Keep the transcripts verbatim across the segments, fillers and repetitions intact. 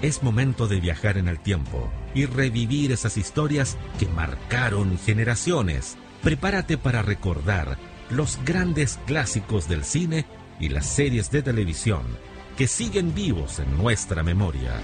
Es momento de viajar en el tiempo y revivir esas historias que marcaron generaciones. Prepárate para recordar los grandes clásicos del cine y las series de televisión que siguen vivos en nuestra memoria.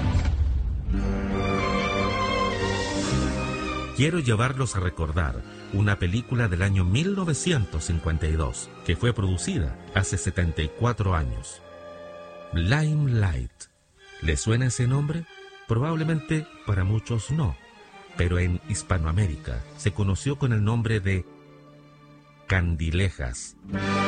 Quiero llevarlos a recordar una película del año mil novecientos cincuenta y dos que fue producida hace setenta y cuatro años. Limelight. ¿Le suena ese nombre? Probablemente para muchos no, pero en Hispanoamérica se conoció con el nombre de Candilejas.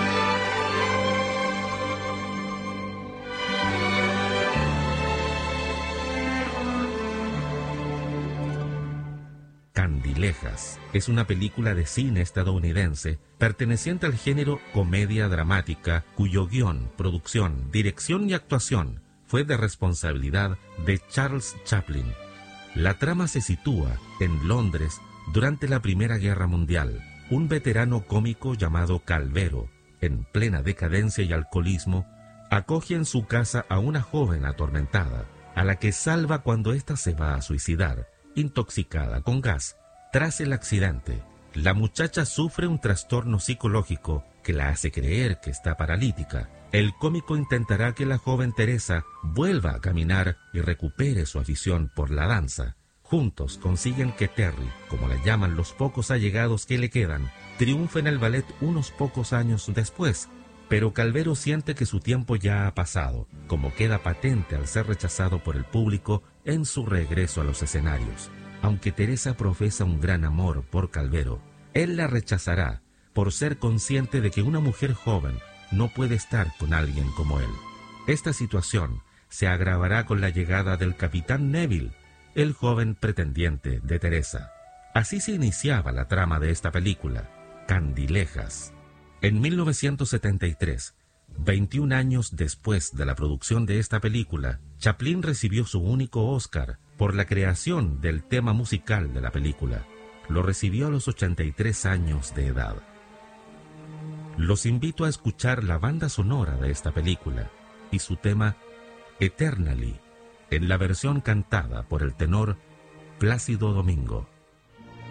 Candilejas es una película de cine estadounidense perteneciente al género comedia dramática, cuyo guión, producción, dirección y actuación fue de responsabilidad de Charles Chaplin. La trama se sitúa en Londres durante la Primera Guerra Mundial. Un veterano cómico llamado Calvero, en plena decadencia y alcoholismo, acoge en su casa a una joven atormentada, a la que salva cuando ésta se va a suicidar, intoxicada con gas. Tras el accidente, la muchacha sufre un trastorno psicológico que la hace creer que está paralítica. El cómico intentará que la joven Teresa vuelva a caminar y recupere su afición por la danza. Juntos consiguen que Terry, como la llaman los pocos allegados que le quedan, triunfe en el ballet unos pocos años después. Pero Calvero siente que su tiempo ya ha pasado, como queda patente al ser rechazado por el público en su regreso a los escenarios. Aunque Teresa profesa un gran amor por Calvero, él la rechazará por ser consciente de que una mujer joven no puede estar con alguien como él. Esta situación se agravará con la llegada del Capitán Neville, el joven pretendiente de Teresa. Así se iniciaba la trama de esta película, Candilejas. En mil novecientos setenta y tres, veintiún años después de la producción de esta película, Chaplin recibió su único Oscar por la creación del tema musical de la película. Lo recibió a los ochenta y tres años de edad. Los invito a escuchar la banda sonora de esta película y su tema Eternally, en la versión cantada por el tenor Plácido Domingo.